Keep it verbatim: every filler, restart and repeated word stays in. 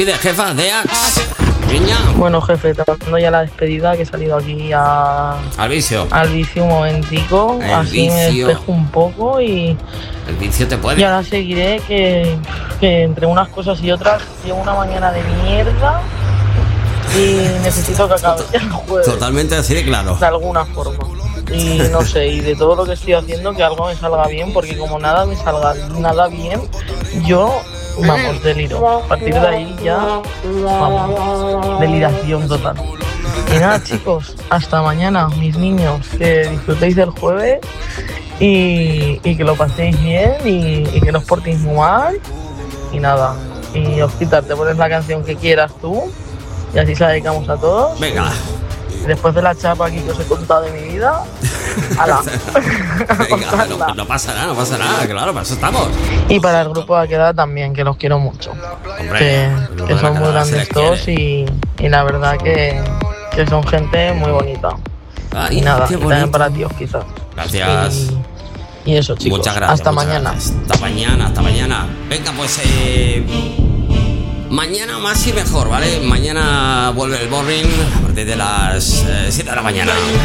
Y de jefa de Axe. Niña. Bueno, jefe, tratando ya la despedida, que he salido aquí a... Al vicio. al vicio un momentico, El así me vicio. despejo un poco y, El vicio te puede. y ahora seguiré que, que entre unas cosas y otras llevo una mañana de mierda y necesito que acabe ya el jueves, Totalmente así de claro. de alguna forma. Y no sé, y de todo lo que estoy haciendo que algo me salga bien, porque como nada me salga nada bien, yo, vamos, deliro. A partir de ahí ya, vamos, deliración total. Y nada, chicos, hasta mañana, mis niños, que disfrutéis del jueves y, y que lo paséis bien y, y que no os portéis muy mal. Y nada, y Osquitar, te pones la canción que quieras tú y así se la dedicamos a todos. Venga. Después de la chapa aquí que os he contado de mi vida, ¡hala! Venga, no, no pasa nada, no pasa nada, claro, para eso estamos. Y para el grupo de Aquedad también, que los quiero mucho. Hombre, Que, el que grupo de son muy Aquedad se grandes les todos quiere. y, y la verdad que, que son gente muy bonita. Ay, Y nada, qué y también bonito. para ti, quizás. Gracias. Y, y eso, chicos. Muchas gracias. Hasta muchas mañana. gracias. Hasta mañana, hasta mañana. Venga, pues eh, mañana más y mejor, ¿vale? Mañana vuelve el Boring a partir de las eh, siete de la mañana.